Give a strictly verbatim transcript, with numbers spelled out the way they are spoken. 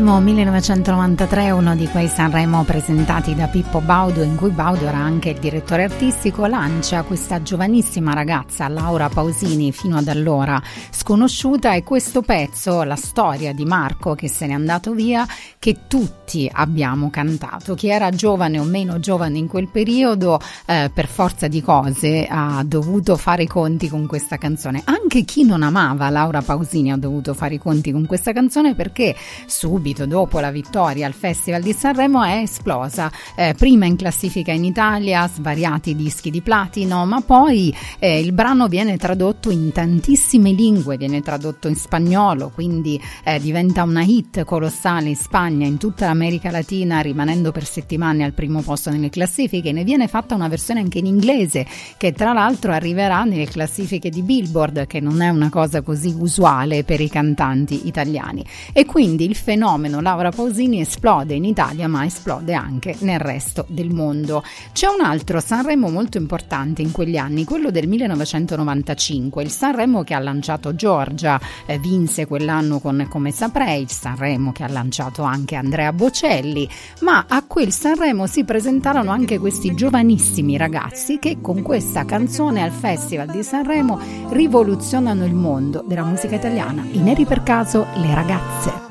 Sanremo millenovecentonovantatré, uno di quei Sanremo presentati da Pippo Baudo, in cui Baudo era anche il direttore artistico, lancia questa giovanissima ragazza Laura Pausini, fino ad allora sconosciuta, e questo pezzo, la storia di Marco che se n'è andato via, che tutti abbiamo cantato. Chi era giovane o meno giovane in quel periodo, eh, per forza di cose ha dovuto fare i conti con questa canzone. Anche chi non amava Laura Pausini ha dovuto fare i conti con questa canzone, perché subito dopo la vittoria al Festival di Sanremo è esplosa, eh, prima in classifica in Italia, svariati dischi di platino, ma poi eh, il brano viene tradotto in tantissime lingue, viene tradotto in spagnolo, quindi eh, diventa una hit colossale in Spagna, in tutta l'America Latina, rimanendo per settimane al primo posto nelle classifiche. Ne viene fatta una versione anche in inglese, che tra l'altro arriverà nelle classifiche di Billboard, che non è una cosa così usuale per i cantanti italiani. E quindi il fenomeno Laura Pausini esplode in Italia, ma esplode anche nel resto del mondo. C'è un altro Sanremo molto importante in quegli anni, quello del millenovecentonovantacinque, il Sanremo che ha lanciato Giorgia, eh, vinse quell'anno con Come Saprei, il Sanremo che ha lanciato anche Andrea Bocelli, ma a quel Sanremo si presentarono anche questi giovanissimi ragazzi che con questa canzone al Festival di Sanremo rivoluzionano il mondo della musica italiana. I Neri per caso, Le ragazze.